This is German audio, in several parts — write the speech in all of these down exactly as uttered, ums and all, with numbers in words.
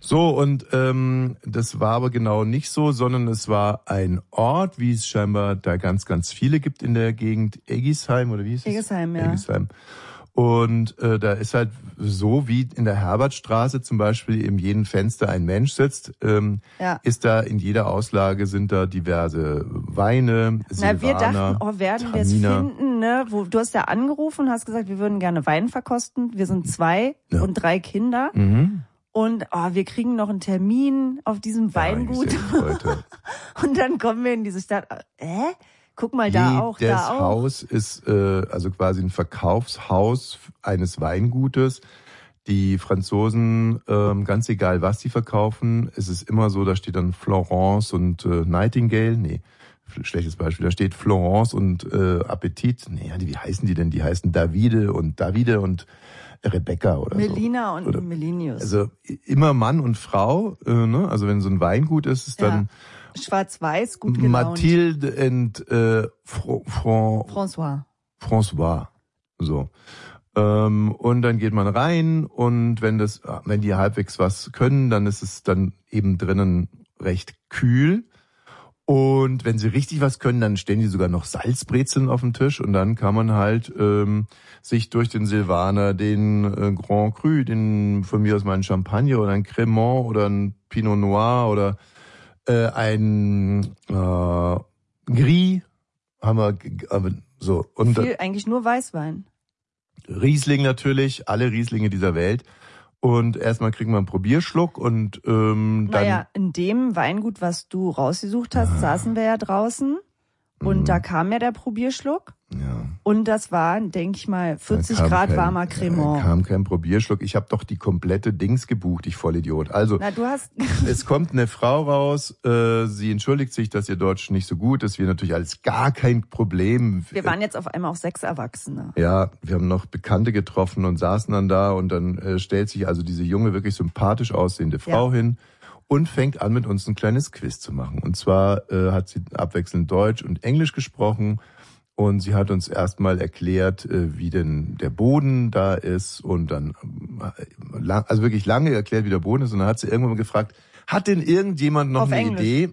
So, und ähm, das war aber genau nicht so, sondern es war ein Ort, wie es scheinbar da ganz, ganz viele gibt in der Gegend. Eggisheim, oder wie hieß es? Eggisheim, ja. Eggisheim. Und äh, da ist halt so, wie in der Herbertstraße zum Beispiel in jedem Fenster ein Mensch sitzt, ähm, ja. ist da in jeder Auslage sind da diverse Weine, Silvaner, Na, wir dachten, oh, werden wir es finden, ne? Wo, du hast ja angerufen und hast gesagt, wir würden gerne Wein verkosten. Wir sind zwei ja. und drei Kinder. Mhm. Und oh, wir kriegen noch einen Termin auf diesem Weingut. Ja, und dann kommen wir in diese Stadt. Hä? Guck mal, da auch, da auch. Das Haus ist äh, also quasi ein Verkaufshaus eines Weingutes. Die Franzosen, ähm, ganz egal was sie verkaufen, es ist immer so, da steht dann Florence und äh, Nightingale. Nee, schlechtes Beispiel. Da steht Florence und äh, Appetit. Nee, wie heißen die denn? Die heißen Davide und Davide und Rebecca oder Melina so. und oder, Melinius. Also immer Mann und Frau, äh, ne? Also wenn so ein Weingut ist, ist ja. dann Schwarz-Weiß, gut gelaunt. Mathilde und äh, Fr Fr François. François. So. Ähm, und dann geht man rein und wenn das, wenn die halbwegs was können, dann ist es dann eben drinnen recht kühl. Und wenn sie richtig was können, dann stellen die sogar noch Salzbrezeln auf den Tisch und dann kann man halt ähm, sich durch den Silvaner, den äh, Grand Cru, den von mir aus mal ein Champagner oder ein Cremant oder ein Pinot Noir oder äh, ein äh, Gris haben wir äh, so und viel, eigentlich nur Weißwein. Riesling natürlich, alle Rieslinge dieser Welt. Und erstmal kriegen wir einen Probierschluck und ähm, dann... Naja, in dem Weingut, was du rausgesucht hast, ah. saßen wir ja draußen und mhm. da kam ja der Probierschluck. Ja. Und das war, denke ich mal, vierzig Grad kein, Da warmer Cremant. kam kein Probierschluck. Ich habe doch die komplette Dings gebucht, ich Vollidiot. Also, Na, du hast es kommt eine Frau raus, äh, sie entschuldigt sich, dass ihr Deutsch nicht so gut ist. Wir natürlich alles gar kein Problem. Wir waren jetzt auf einmal auch sechs Erwachsene. Ja, wir haben noch Bekannte getroffen und saßen dann da und dann äh, stellt sich also diese junge, wirklich sympathisch aussehende Frau ja. hin und fängt an, mit uns ein kleines Quiz zu machen. Und zwar äh, hat sie abwechselnd Deutsch und Englisch gesprochen. Und sie hat uns erstmal erklärt, wie denn der Boden da ist und dann, also wirklich lange erklärt, wie der Boden ist. Und dann hat sie irgendwann mal gefragt, hat denn irgendjemand noch Auf eine Englisch. Idee,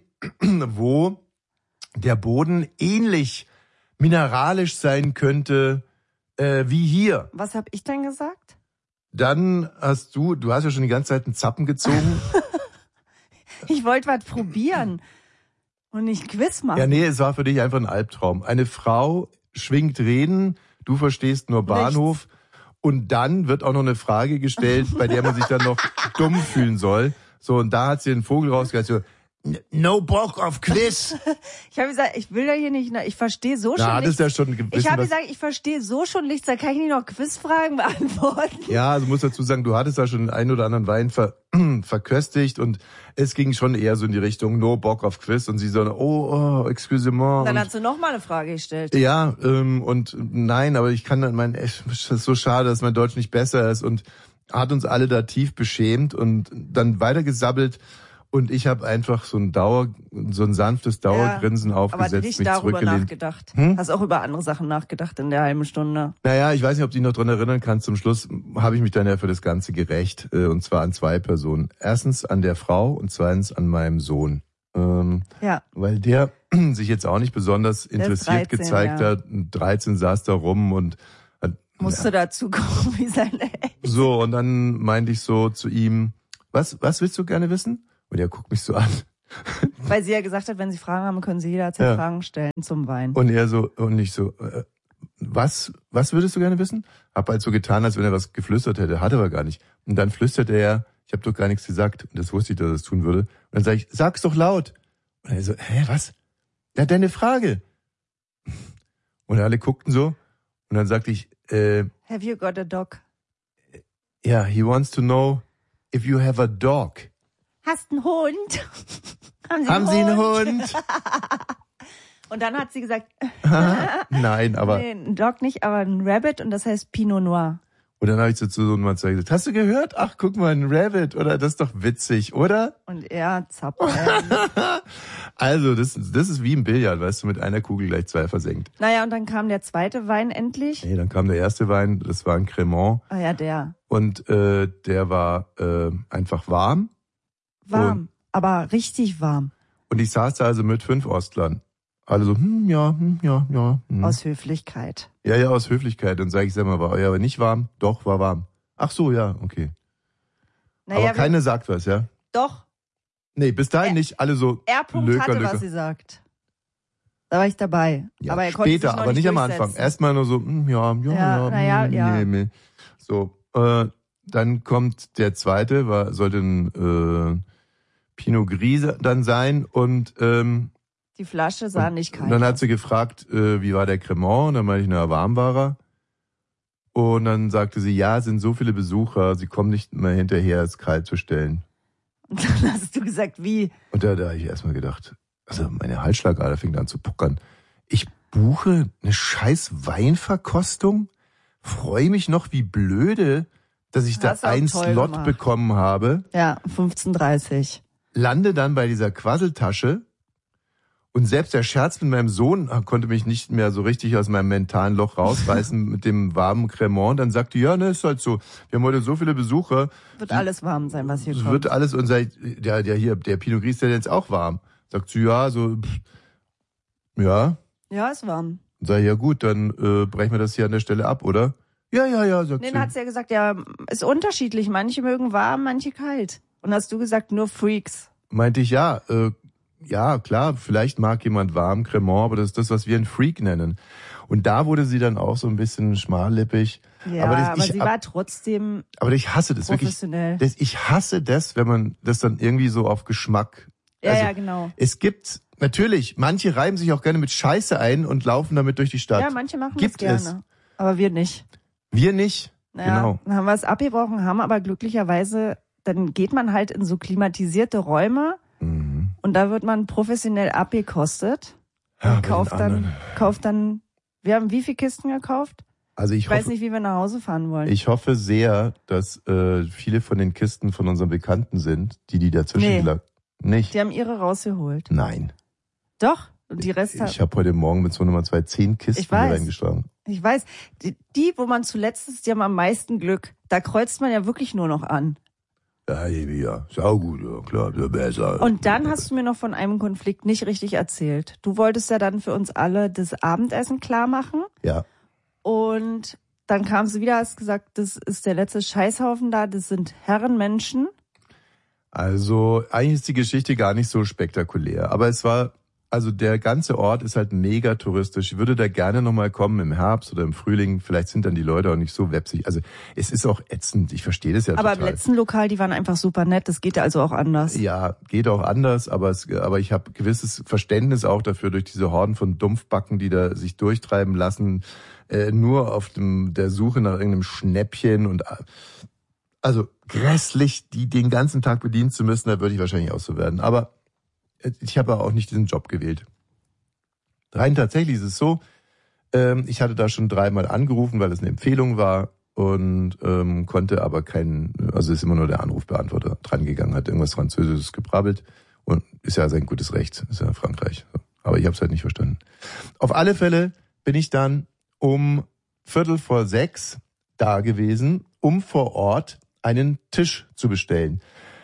wo der Boden ähnlich mineralisch sein könnte äh, wie hier? Was habe ich denn gesagt? Dann hast du, du hast ja schon die ganze Zeit einen Zappen gezogen. Ich wollte was probieren. Und nicht Quiz machen. Ja, nee, es war für dich einfach ein Albtraum. Eine Frau schwingt Reden, du verstehst nur Bahnhof. Nichts. Und dann wird auch noch eine Frage gestellt, bei der man sich dann noch dumm fühlen soll. So, und da hat sie den Vogel rausgehört, so, no Bock auf Quiz. Ich habe gesagt, ich will da hier nicht, ich verstehe so Na, schon nichts. Ja schon gewissen, ich habe gesagt, ich verstehe so schon nichts, da kann ich nicht noch Quizfragen beantworten. Ja, also muss dazu sagen, du hattest da schon den einen oder anderen Wein ver verköstigt und es ging schon eher so in die Richtung, no Bock auf Quiz und sie so, oh, oh excusez-moi. Dann hast du noch mal eine Frage gestellt. Ja, ähm, und nein, aber ich kann dann mein, es ist so schade, dass mein Deutsch nicht besser ist und hat uns alle da tief beschämt und dann weitergesabbelt. Und ich habe einfach so ein Dauer, so ein sanftes Dauergrinsen ja, aufgesetzt, aber nicht mich darüber zurückgelehnt. nachgedacht. Hm? Hast auch über andere Sachen nachgedacht in der halben Stunde. Naja, ich weiß nicht, ob du dich noch dran erinnern kannst. Zum Schluss habe ich mich dann ja für das Ganze gerecht. Und zwar an zwei Personen. Erstens an der Frau und zweitens an meinem Sohn. Ähm, ja. Weil der sich jetzt auch nicht besonders interessiert dreizehn, gezeigt ja. hat. dreizehn saß da rum und hat, musste ja. dazu kommen, wie seine Eltern. So, und dann meinte ich so zu ihm, was, was willst du gerne wissen? Und er guckt mich so an. Weil sie ja gesagt hat, wenn sie Fragen haben, können sie jederzeit ja. Fragen stellen zum Wein. Und er so, und ich so, äh, was, was würdest du gerne wissen? Hab halt so getan, als wenn er was geflüstert hätte, hat aber gar nicht. Und dann flüstert er, ich habe doch gar nichts gesagt. Und das wusste ich, dass er das tun würde. Und dann sage ich, sag's doch laut. Und er so, hä, was? Ja, deine Frage. Und alle guckten so. Und dann sagte ich, äh, have you got a dog? Ja, yeah, he wants to know if you have a dog. Hast einen Hund? Haben Sie Haben einen Sie einen Hund? Hund? Und dann hat sie gesagt, nein, aber... Nee, ein Dog nicht, aber ein Rabbit und das heißt Pinot Noir. Und dann habe ich so zu so einem Mann gesagt, hast du gehört? Ach, guck mal, ein Rabbit, oder? Das ist doch witzig, oder? Und er zappelt. Also, das, das ist wie im Billard, weißt du, mit einer Kugel gleich zwei versenkt. Naja, und dann kam der zweite Wein endlich. Nee, dann kam der erste Wein, das war ein Cremant. Ah ja, der. Und äh, der war äh, einfach warm. Warm, und, aber richtig warm. Und ich saß da also mit fünf Ostlern. Alle so, hm, ja, hm, ja, ja. Hm. Aus Höflichkeit. Ja, ja, aus Höflichkeit. Und sage ich, sag mal, war euer aber nicht warm? Doch, war warm. Ach so, ja, okay. Naja, aber keiner sagt was, ja? Doch. Nee, bis dahin er, nicht. Alle so R. Löker, hatte, Löker. was sie sagt. Da war ich dabei. Ja, aber er später, konnte sich noch aber nicht, nicht am Anfang. Erstmal nur so, hm, ja, ja, ja. ja, Naja, hm, ja. Nee, nee. So, äh, dann kommt der zweite, war, sollte ein äh, Pinot Gris dann sein und ähm, die Flasche sah nicht kalt aus. Und dann hat sie gefragt, äh, wie war der Cremant? Und dann meinte ich, na, warm war er. Und dann sagte sie, ja, es sind so viele Besucher, sie kommen nicht mehr hinterher, es kalt zu stellen. Und dann hast du gesagt, wie? Und da, da habe ich erstmal gedacht, also meine Halsschlagader fing an zu puckern. Ich buche eine scheiß Weinverkostung, freue mich noch wie blöde, dass ich da ein Slot gemacht. bekommen habe. Ja, fünfzehn Uhr dreißig. Lande dann bei dieser Quasseltasche und selbst der Scherz mit meinem Sohn konnte mich nicht mehr so richtig aus meinem mentalen Loch rausreißen mit dem warmen Cremant. Dann sagte, ja, ne, ist halt so. Wir haben heute so viele Besucher. Wird alles warm sein, was hier kommt. Wird alles, und sag ich, der, der hier, der Pinot Gris, der jetzt auch warm. Sagt sie, ja, so, pff, ja. Ja, ist warm. Sag ich, ja gut, dann äh, brechen wir das hier an der Stelle ab, oder? Ja, ja, ja, sagt nee, sie. Dann hat sie ja gesagt, ja, ist unterschiedlich. Manche mögen warm, manche kalt. Und hast du gesagt, nur Freaks. Meinte ich, ja, äh, ja, klar, vielleicht mag jemand warm Cremant, aber das ist das, was wir einen Freak nennen. Und da wurde sie dann auch so ein bisschen schmallippig. Ja, aber, das, aber ich, sie war trotzdem Aber ich hasse das wirklich. Das, ich hasse das, wenn man das dann irgendwie so auf Geschmack... Ja, also, ja, genau. Es gibt, natürlich, manche reiben sich auch gerne mit Scheiße ein und laufen damit durch die Stadt. Ja, manche machen gibt das gerne. Es. Aber wir nicht. Wir nicht, naja, genau. Dann haben wir es abgebrochen, haben aber glücklicherweise, dann geht man halt in so klimatisierte Räume, mhm. und da wird man professionell abgekostet. Ja, und kauft dann, kauft dann, wir haben wie viele Kisten gekauft? Also ich, ich hoffe, weiß nicht, wie wir nach Hause fahren wollen. Ich hoffe sehr, dass äh, viele von den Kisten von unseren Bekannten sind, die die dazwischen nee. lag. Nicht? Die haben ihre rausgeholt. Nein. Doch, und die Rest hat... Ich habe heute Morgen mit so Nummer zwei zehn Kisten hier reingeschlagen. Ich weiß. Die, die, wo man zuletzt ist, die haben am meisten Glück. Da kreuzt man ja wirklich nur noch an. Ja, ja, sau gut, ja, klar, besser. Und dann hast du mir noch von einem Konflikt nicht richtig erzählt. Du wolltest ja dann für uns alle das Abendessen klar machen. Ja. Und dann kamst du wieder, hast gesagt, das ist der letzte Scheißhaufen da, das sind Herrenmenschen. Also eigentlich ist die Geschichte gar nicht so spektakulär, aber es war, also der ganze Ort ist halt mega touristisch. Ich würde da gerne nochmal kommen im Herbst oder im Frühling. Vielleicht sind dann die Leute auch nicht so websig. Also es ist auch ätzend. Ich verstehe das ja aber total. Aber im letzten Lokal, die waren einfach super nett. Das geht ja also auch anders. Ja, geht auch anders. Aber es, aber ich habe gewisses Verständnis auch dafür durch diese Horden von Dumpfbacken, die da sich durchtreiben lassen, äh, nur auf dem der Suche nach irgendeinem Schnäppchen und also grässlich, die den ganzen Tag bedienen zu müssen. Da würde ich wahrscheinlich auch so werden. Aber ich habe auch nicht diesen Job gewählt. Rein tatsächlich ist es so, ähm, ich hatte da schon dreimal angerufen, weil es eine Empfehlung war und ähm, konnte aber keinen, also ist immer nur der Anrufbeantworter dran gegangen, hat irgendwas Französisches gebrabbelt und ist ja sein gutes Recht, ist ja Frankreich. Aber ich habe es halt nicht verstanden. Auf alle Fälle bin ich dann um Viertel vor sechs da gewesen, um vor Ort einen Tisch zu bestellen.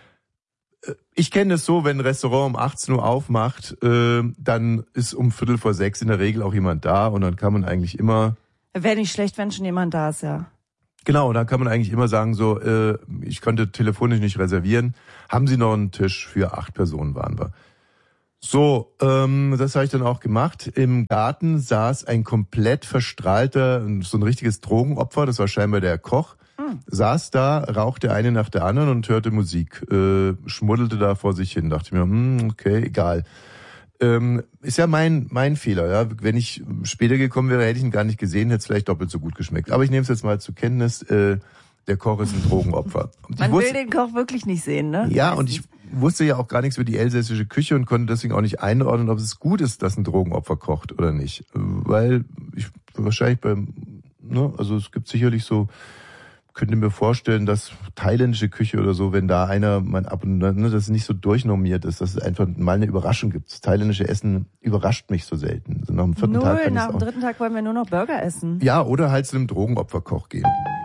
Ich kenne es so, wenn ein Restaurant um achtzehn Uhr aufmacht, äh, dann ist um Viertel vor sechs in der Regel auch jemand da und dann kann man eigentlich immer... Wäre nicht schlecht, wenn schon jemand da ist, ja. Genau, dann kann man eigentlich immer sagen, so, äh, ich konnte telefonisch nicht reservieren. Haben Sie noch einen Tisch für acht Personen, waren wir. So, ähm, das habe ich dann auch gemacht. Im Garten saß ein komplett verstrahlter, so ein richtiges Drogenopfer, das war scheinbar der Koch. Hm. Saß da, rauchte eine nach der anderen und hörte Musik, äh, schmuddelte da vor sich hin. Dachte mir, hm, okay, egal. Ähm, ist ja mein mein Fehler. Ja, wenn ich später gekommen wäre, hätte ich ihn gar nicht gesehen, hätte es vielleicht doppelt so gut geschmeckt. Aber ich nehme es jetzt mal zur Kenntnis. Äh, der Koch ist ein Drogenopfer. Und Man wusste, will den Koch wirklich nicht sehen, ne? Ja, Meistens. Und ich wusste ja auch gar nichts über die elsässische Küche und konnte deswegen auch nicht einordnen, ob es gut ist, dass ein Drogenopfer kocht oder nicht. Weil ich wahrscheinlich beim, ne, also es gibt sicherlich so, könnte mir vorstellen, dass thailändische Küche oder so, wenn da einer mal ab und ne, das nicht so durchnormiert ist, dass es einfach mal eine Überraschung gibt. Das thailändische Essen überrascht mich so selten. Also nach dem vierten Null, Tag kann nach ich's dem dritten Tag wollen wir nur noch Burger essen. Ja, oder halt zu einem Drogenopferkoch gehen.